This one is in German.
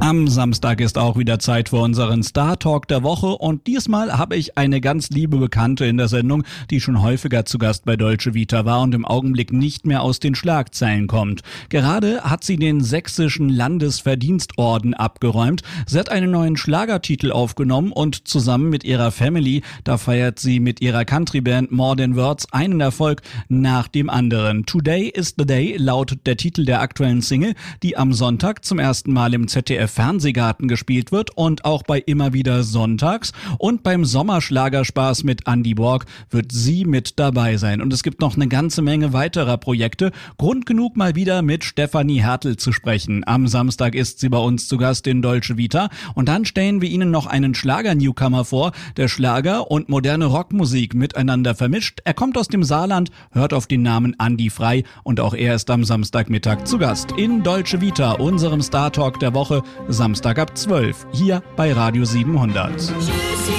Am Samstag ist auch wieder Zeit für unseren Star Talk der Woche und diesmal habe ich eine ganz liebe Bekannte in der Sendung, die schon häufiger zu Gast bei Dolce Vita war und im Augenblick nicht mehr aus den Schlagzeilen kommt. Gerade hat sie den sächsischen Landesverdienstorden abgeräumt. Sie hat einen neuen Schlagertitel aufgenommen und zusammen mit ihrer Family, da feiert sie mit ihrer Countryband More Than Words einen Erfolg nach dem anderen. Today is the Day lautet der Titel der aktuellen Single, die am Sonntag zum ersten Mal im ZDF-Fernsehgarten gespielt wird und auch bei Immer wieder sonntags. Und beim Sommerschlagerspaß mit Andy Borg wird sie mit dabei sein. Und es gibt noch eine ganze Menge weiterer Projekte. Grund genug, mal wieder mit Stefanie Hertel zu sprechen. Am Samstag ist sie bei uns zu Gast in Dolce Vita. Und dann stellen wir Ihnen noch einen Schlager-Newcomer vor, der Schlager und moderne Rockmusik miteinander vermischt. Er kommt aus dem Saarland, hört auf den Namen Andi Frei und auch er ist am Samstagmittag zu Gast in Dolce Vita, unserem Star Talk der Woche, Samstag ab 12, hier bei Radio 700.